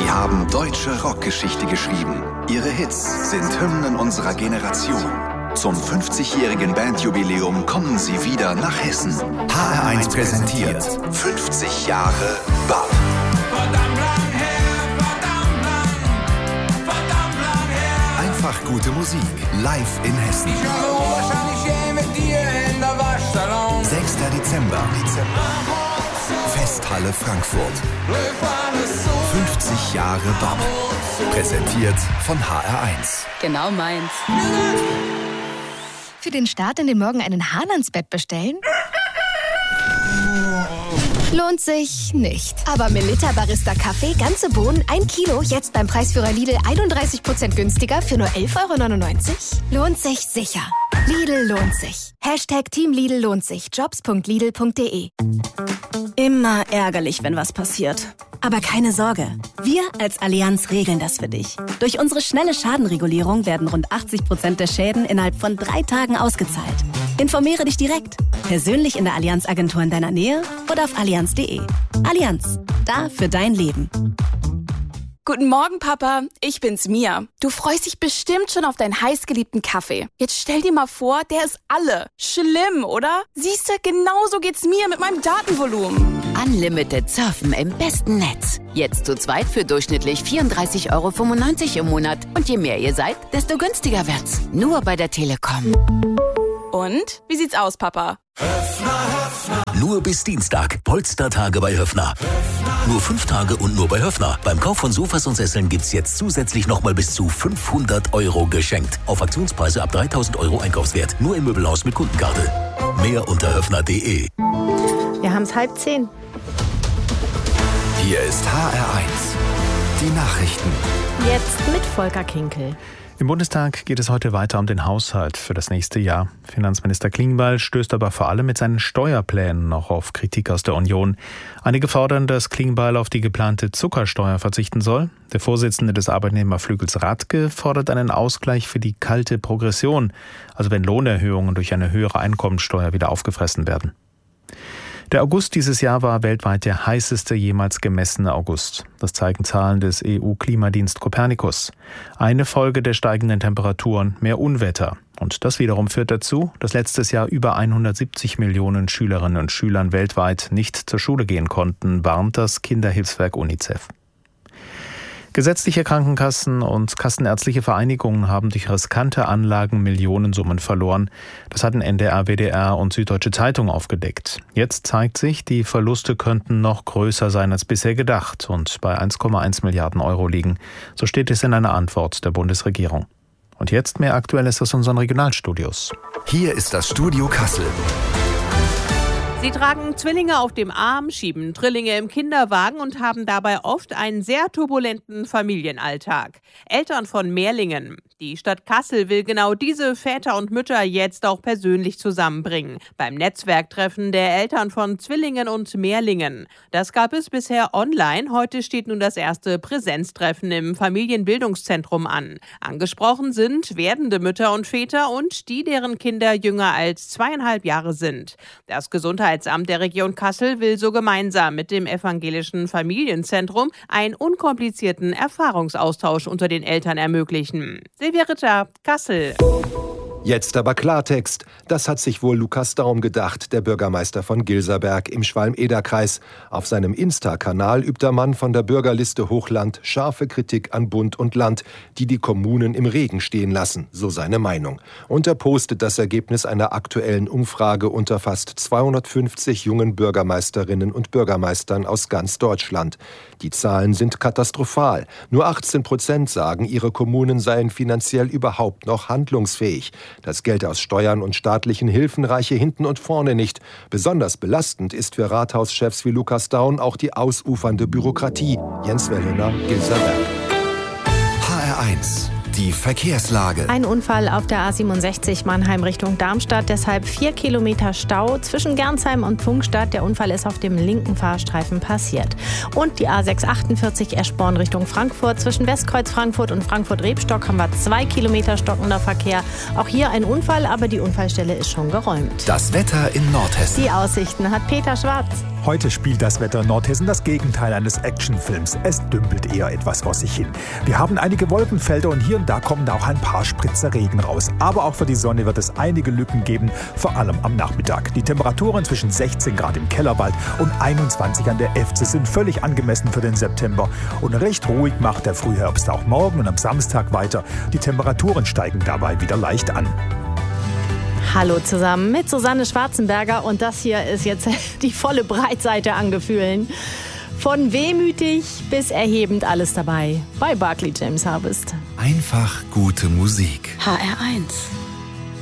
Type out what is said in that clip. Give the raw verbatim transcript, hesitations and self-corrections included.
Sie haben deutsche Rockgeschichte geschrieben. Ihre Hits sind Hymnen unserer Generation. Zum fünfzigjährigen Bandjubiläum kommen sie wieder nach Hessen. H R eins präsentiert fünfzig Jahre B A P. Verdammt lang her, verdammt lang, verdammt lang her. Einfach gute Musik, live in Hessen. Ich habe wahrscheinlich je mit dir in der Waschsalon. sechster Dezember. Festhalle Frankfurt. fünfzig Jahre B A P. Präsentiert von H R eins. Genau meins. Für den Start in den Morgen einen Hahn ans Bett bestellen? Lohnt sich nicht. Aber Melitta Barista Kaffee, ganze Bohnen, ein Kilo, jetzt beim Preisführer Lidl einunddreißig Prozent günstiger für nur elf Euro neunundneunzig? Lohnt sich sicher. Lidl lohnt sich. Hashtag Team Lidl lohnt sich. Jobs punkt lidl punkt de. Immer ärgerlich, wenn was passiert. Aber keine Sorge, wir als Allianz regeln das für dich. Durch unsere schnelle Schadenregulierung werden rund achtzig Prozent der Schäden innerhalb von drei Tagen ausgezahlt. Informiere dich direkt, persönlich in der Allianz-Agentur in deiner Nähe oder auf allianz punkt de. Allianz, da für dein Leben. Guten Morgen, Papa. Ich bin's, Mia. Du freust dich bestimmt schon auf deinen heißgeliebten Kaffee. Jetzt stell dir mal vor, der ist alle. Schlimm, oder? Siehst du, genauso geht's mir mit meinem Datenvolumen. Unlimited Surfen im besten Netz. Jetzt zu zweit für durchschnittlich vierunddreißig Euro fünfundneunzig im Monat. Und je mehr ihr seid, desto günstiger wird's. Nur bei der Telekom. Und? Wie sieht's aus, Papa? Höfner, Höfner. Nur bis Dienstag. Polstertage bei Höfner. Höfner. Nur fünf Tage und nur bei Höfner. Beim Kauf von Sofas und Sesseln gibt's jetzt zusätzlich nochmal bis zu fünfhundert Euro geschenkt. Auf Aktionspreise ab dreitausend Euro Einkaufswert. Nur im Möbelhaus mit Kundenkarte. Mehr unter höfner punkt de. Wir haben's halb zehn. Hier ist H R eins. Die Nachrichten. Jetzt mit Volker Kinkel. Im Bundestag geht es heute weiter um den Haushalt für das nächste Jahr. Finanzminister Klingbeil stößt aber vor allem mit seinen Steuerplänen noch auf Kritik aus der Union. Einige fordern, dass Klingbeil auf die geplante Zuckersteuer verzichten soll. Der Vorsitzende des Arbeitnehmerflügels Radke fordert einen Ausgleich für die kalte Progression, also wenn Lohnerhöhungen durch eine höhere Einkommensteuer wieder aufgefressen werden. Der August dieses Jahr war weltweit der heißeste jemals gemessene August. Das zeigen Zahlen des E U-Klimadienst Copernicus. Eine Folge der steigenden Temperaturen, mehr Unwetter. Und das wiederum führt dazu, dass letztes Jahr über hundertsiebzig Millionen Schülerinnen und Schülern weltweit nicht zur Schule gehen konnten, warnt das Kinderhilfswerk UNICEF. Gesetzliche Krankenkassen und kassenärztliche Vereinigungen haben durch riskante Anlagen Millionensummen verloren. Das hatten N D R, W D R und Süddeutsche Zeitung aufgedeckt. Jetzt zeigt sich, die Verluste könnten noch größer sein als bisher gedacht und bei eins Komma eins Milliarden Euro liegen. So steht es in einer Antwort der Bundesregierung. Und jetzt mehr Aktuelles aus unseren Regionalstudios. Hier ist das Studio Kassel. Sie tragen Zwillinge auf dem Arm, schieben Drillinge im Kinderwagen und haben dabei oft einen sehr turbulenten Familienalltag. Eltern von Mehrlingen. Die Stadt Kassel will genau diese Väter und Mütter jetzt auch persönlich zusammenbringen. Beim Netzwerktreffen der Eltern von Zwillingen und Mehrlingen. Das gab es bisher online. Heute steht nun das erste Präsenztreffen im Familienbildungszentrum an. Angesprochen sind werdende Mütter und Väter und die, deren Kinder jünger als zweieinhalb Jahre sind. Das Gesundheitsamt der Region Kassel will so gemeinsam mit dem Evangelischen Familienzentrum einen unkomplizierten Erfahrungsaustausch unter den Eltern ermöglichen. Silvia Ritter, Kassel. Jetzt aber Klartext. Das hat sich wohl Lukas Daum gedacht, der Bürgermeister von Gilserberg im Schwalm-Eder-Kreis. Auf seinem Insta-Kanal übt der Mann von der Bürgerliste Hochland scharfe Kritik an Bund und Land, die die Kommunen im Regen stehen lassen, so seine Meinung. Und er postet das Ergebnis einer aktuellen Umfrage unter fast zweihundertfünfzig jungen Bürgermeisterinnen und Bürgermeistern aus ganz Deutschland. Die Zahlen sind katastrophal. Nur achtzehn Prozent sagen, ihre Kommunen seien finanziell überhaupt noch handlungsfähig. Das Geld aus Steuern und staatlichen Hilfen reiche hinten und vorne nicht. Besonders belastend ist für Rathauschefs wie Lukas Daum auch die ausufernde Bürokratie. Jens Wellhöner, Gilserberg. H R eins. Die Verkehrslage. Ein Unfall auf der A siebenundsechzig Mannheim Richtung Darmstadt, deshalb vier Kilometer Stau zwischen Gernsheim und Pfungstadt. Der Unfall ist auf dem linken Fahrstreifen passiert. Und die A sechshundertachtundvierzig Eschborn Richtung Frankfurt. Zwischen Westkreuz Frankfurt und Frankfurt-Rebstock haben wir zwei Kilometer stockender Verkehr. Auch hier ein Unfall, aber die Unfallstelle ist schon geräumt. Das Wetter in Nordhessen. Die Aussichten hat Peter Schwarz. Heute spielt das Wetter in Nordhessen das Gegenteil eines Actionfilms. Es dümpelt eher etwas vor sich hin. Wir haben einige Wolkenfelder und hier und da kommen auch ein paar Spritzer Regen raus. Aber auch für die Sonne wird es einige Lücken geben, vor allem am Nachmittag. Die Temperaturen zwischen sechzehn Grad im Kellerwald und einundzwanzig an der Efze sind völlig angemessen für den September. Und recht ruhig macht der Frühherbst auch morgen und am Samstag weiter. Die Temperaturen steigen dabei wieder leicht an. Hallo zusammen mit Susanne Schwarzenberger und das hier ist jetzt die volle Breitseite an Gefühlen. Von wehmütig bis erhebend alles dabei bei Barclay James Harvest. Einfach gute Musik. H R eins.